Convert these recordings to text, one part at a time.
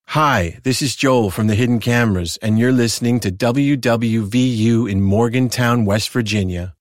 Hi, this is Joel from the Hidden Cameras, and you're listening to WWVU in Morgantown, West Virginia.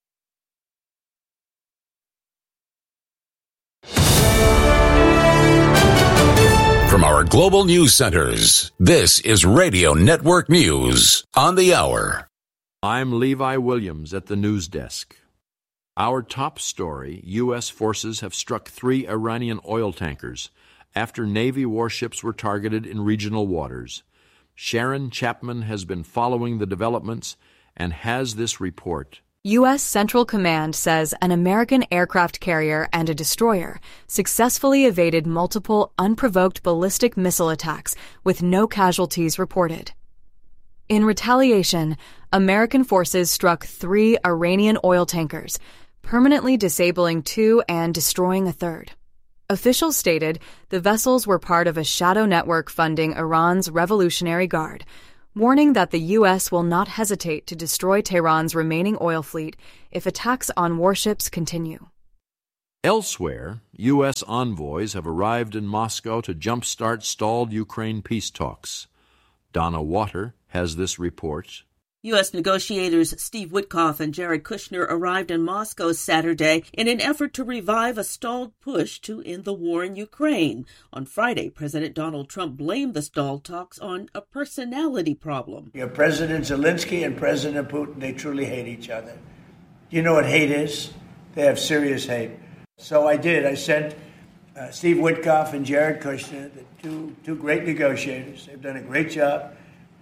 From our global news centers, this is Radio Network News on the Hour. I'm Levi Williams at the news desk. Our top story, U.S. forces have struck 3 Iranian oil tankers after Navy warships were targeted in regional waters. Sharon Chapman has been following the developments and has this report. U.S. Central Command says an American aircraft carrier and a destroyer successfully evaded multiple unprovoked ballistic missile attacks with no casualties reported. In retaliation, American forces struck 3 Iranian oil tankers, permanently disabling 2 and destroying a third. Officials stated the vessels were part of a shadow network funding Iran's Revolutionary Guard, warning that the U.S. will not hesitate to destroy Tehran's remaining oil fleet if attacks on warships continue. Elsewhere, U.S. envoys have arrived in Moscow to jumpstart stalled Ukraine peace talks. Donna Water has this report. U.S. negotiators Steve Witkoff and Jared Kushner arrived in Moscow Saturday in an effort to revive a stalled push to end the war in Ukraine. On Friday, President Donald Trump blamed the stalled talks on a personality problem. You have President Zelensky and President Putin. They truly hate each other. You know what hate is? They have serious hate. So I did. I sent Steve Witkoff and Jared Kushner, the two great negotiators. They've done a great job.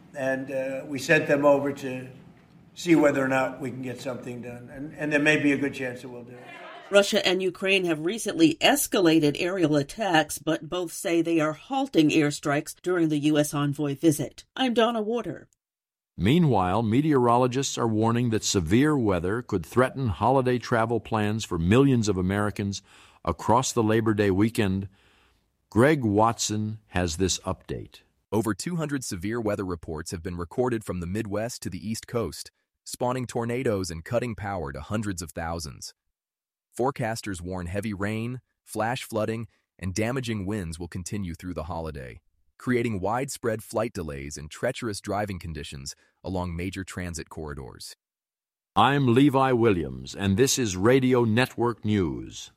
And we sent them over to see whether or not we can get something done. And there may be a good chance that we'll do it. Russia and Ukraine have recently escalated aerial attacks, but both say they are halting airstrikes during the U.S. envoy visit. I'm Donna Water. Meanwhile, meteorologists are warning that severe weather could threaten holiday travel plans for millions of Americans across the Labor Day weekend. Greg Watson has this update. Over 200 severe weather reports have been recorded from the Midwest to the East Coast, spawning tornadoes and cutting power to hundreds of thousands. Forecasters warn heavy rain, flash flooding, and damaging winds will continue through the holiday, creating widespread flight delays and treacherous driving conditions along major transit corridors. I'm Levi Williams, and this is Radio Network News.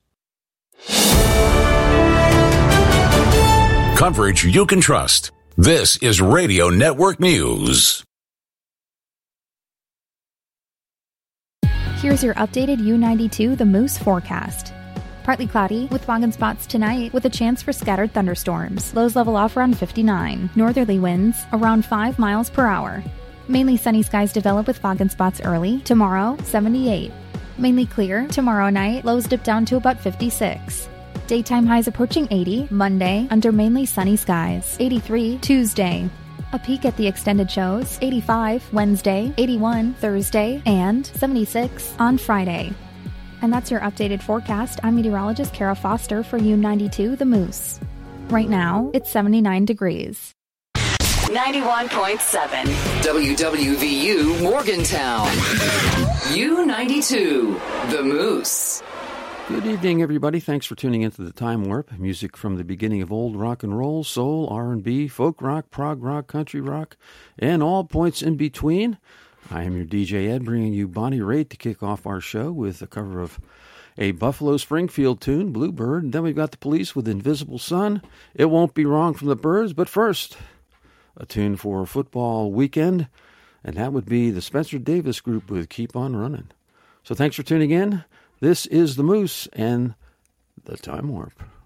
Coverage you can trust. This is Radio Network News. Here's your updated U92 The Moose forecast. Partly cloudy with fog and spots tonight with a chance for scattered thunderstorms. Lows level off around 59. Northerly winds around 5 miles per hour. Mainly sunny skies develop with fog and spots early. Tomorrow, 78. Mainly clear. Tomorrow night, lows dip down to about 56. Daytime highs approaching 80, Monday, under mainly sunny skies. 83, Tuesday. A peek at the extended shows, 85, Wednesday, 81, Thursday, and 76 on Friday. And that's your updated forecast. I'm meteorologist Kara Foster for U92 The Moose. Right now, it's 79 degrees. 91.7 WWVU Morgantown. U92 The Moose. Good evening, everybody. Thanks for tuning into the Time Warp. Music from the beginning of old rock and roll, soul, R&B, folk rock, prog rock, country rock, and all points in between. I am your DJ Ed, bringing you Bonnie Raitt to kick off our show with a cover of a Buffalo Springfield tune, Bluebird. And then we've got the Police with Invisible Sun. It Won't Be Wrong from the Byrds. But first, a tune for football weekend, and that would be the Spencer Davis Group with Keep On Running. So thanks for tuning in. This is The Moose and the Time Warp.